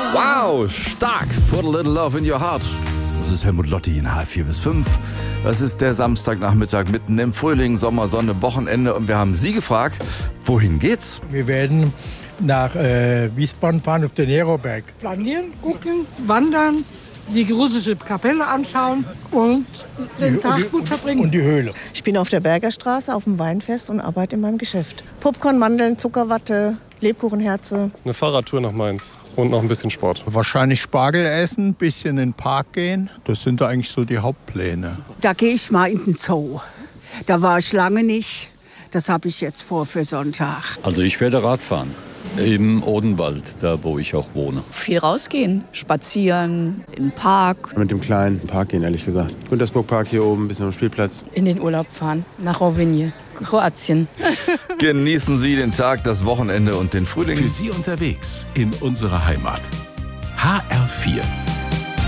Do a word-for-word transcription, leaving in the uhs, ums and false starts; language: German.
Wow, stark. Put a little love in your heart. Das ist Helmut Lotti in H vier bis fünf. Das ist der Samstagnachmittag mitten im Frühling, Sommersonne, Wochenende. Und wir haben Sie gefragt, wohin geht's? Wir werden nach äh, Wiesbaden fahren auf den Neroberg. Planieren, gucken, wandern, die russische Kapelle anschauen und den Die- Tag die- gut verbringen. Und die Höhle. Ich bin auf der Bergerstraße auf dem Weinfest und arbeite in meinem Geschäft. Popcorn, Mandeln, Zuckerwatte, Lebkuchenherze. Eine Fahrradtour nach Mainz und noch ein bisschen Sport. Wahrscheinlich Spargel essen, ein bisschen in den Park gehen. Das sind da eigentlich so die Hauptpläne. Da gehe ich mal in den Zoo. Da war ich lange nicht. Das habe ich jetzt vor für Sonntag. Also ich werde Radfahren im Odenwald, da wo ich auch wohne. Viel rausgehen, spazieren, im Park, Mit dem kleinen Park gehen, ehrlich gesagt. Güntersburg Park hier oben, ein bisschen am Spielplatz. in den Urlaub fahren, nach Rovinj, Kroatien. Genießen Sie den Tag, das Wochenende und den Frühling. Für Sie unterwegs in unserer Heimat. H R vier.